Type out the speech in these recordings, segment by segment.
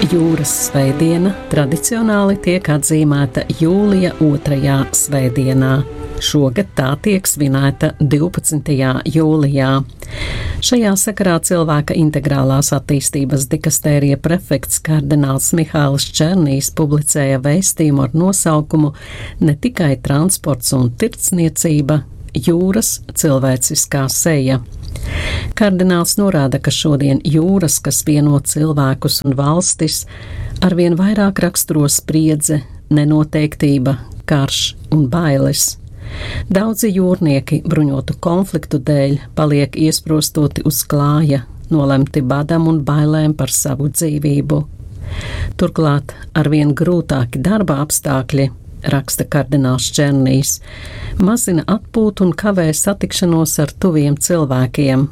Jūras svētdiena tradicionāli tiek atzīmēta jūlija 2. svētdienā. Šogad tā tiek svinēta 12. jūlijā. Šajā sakarā Cilvēka integrālās attīstības dikastērija prefekts kardināls Mihāls Černijs publicēja vēstījumu ar nosaukumu Ne tikai transports un tirdzniecība, jūras cilvēciskā seja. Kardināls norāda, ka šodien jūras, kas vieno cilvēkus un valstis, arvien vairāk raksturo spriedze, nenoteiktība, karš un bailes. Daudzi jūrnieki bruņotu konfliktu dēļ paliek iesprostoti uz klāja, nolemti badam un bailēm par savu dzīvību. Turklāt arvien grūtāki darba apstākļi, raksta kardināls Černijs, mazina atpūtu un kavē satikšanos ar tuviem cilvēkiem.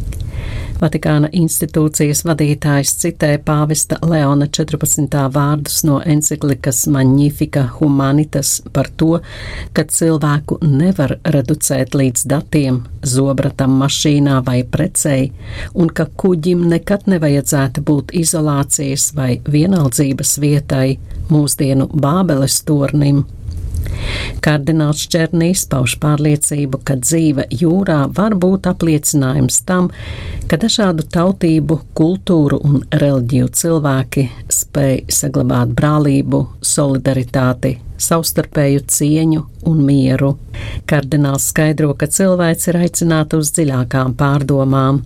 Vatikāna institūcijas vadītājs citē pāvesta Leona 14. vārdus no enciklikas Magnifica Humanitas par to, ka cilvēku nevar reducēt līdz datiem, zobratam mašīnā vai precei, un ka kuģim nekad nevajadzētu būt izolācijas vai vienaldzības vietai, mūsdienu Bābeles tornim. Kardināls Černijs pauž pārliecību, ka dzīve jūrā var būt apliecinājums tam, ka dažādu tautību, kultūru un reliģiju cilvēki spēj saglabāt brālību, solidaritāti, savstarpēju cieņu un mieru. Kardināls skaidro, ka cilvēks ir aicināta uz dziļākām pārdomām.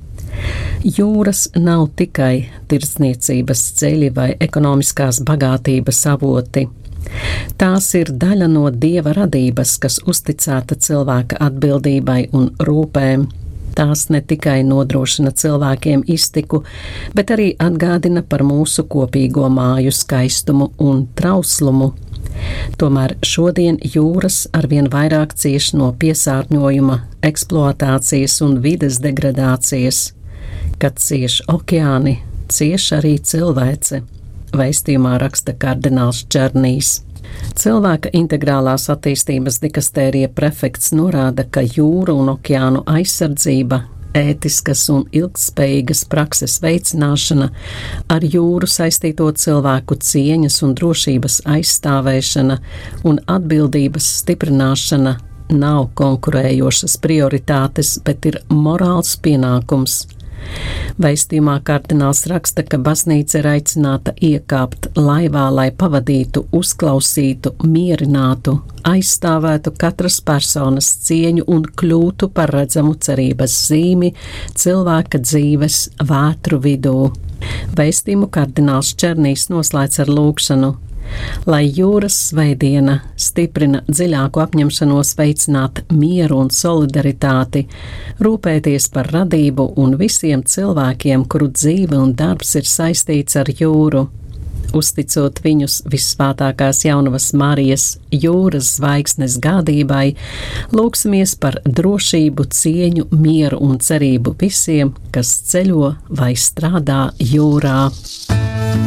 Jūras nav tikai tirdzniecības ceļi vai ekonomiskās bagātības avoti. Tās ir daļa no Dieva radības, kas uzticēta cilvēka atbildībai un rūpēm. Tās ne tikai nodrošina cilvēkiem iztiku, bet arī atgādina par mūsu kopīgo māju skaistumu un trauslumu. Tomēr šodien jūras arvien vairāk cieš no piesārņojuma, eksploatācijas un vides degradācijas. Kad cieš okeāni, cieš arī cilvēce. Vēstījumā raksta kardināls Černijs. Cilvēka integrālās attīstības dikastērija prefekts norāda, ka jūru un okeānu aizsardzība, ētiskas un ilgtspējīgas prakses veicināšana, ar jūru saistīto cilvēku cieņas un drošības aizstāvēšana un atbildības stiprināšana nav konkurējošas prioritātes, bet ir morāls pienākums. Vēstījumā kardināls raksta, ka baznīca ir aicināta iekāpt laivā, lai pavadītu, uzklausītu, mierinātu, aizstāvētu katras personas cieņu un kļūtu par redzamu cerības zīmi cilvēka dzīves vētru vidū. Vēstījumu kardināls Černijs noslēdz ar lūgšanu, lai jūras svētdiena stiprina dziļāku apņemšanos veicināt mieru un solidaritāti, rūpēties par radību un visiem cilvēkiem, kuru dzīve un darbs ir saistīts ar jūru. Uzticot viņus Vissvētākās Jaunavas Marijas jūras zvaigznes gādībai, lūgsimies par drošību, cieņu, mieru un cerību visiem, kas ceļo vai strādā jūrā.